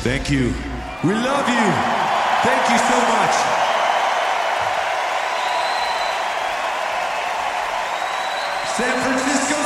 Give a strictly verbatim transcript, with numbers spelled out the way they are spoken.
Thank you. We love you. Thank you so much. San Francisco